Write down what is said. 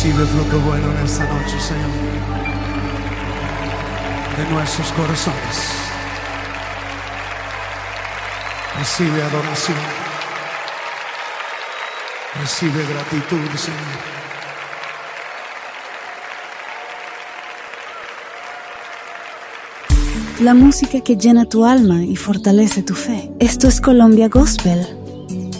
Recibe fruto bueno en esta noche, Señor, de nuestros corazones. Recibe adoración. Recibe gratitud, Señor. La música que llena tu alma y fortalece tu fe. Esto es Colombia Gospel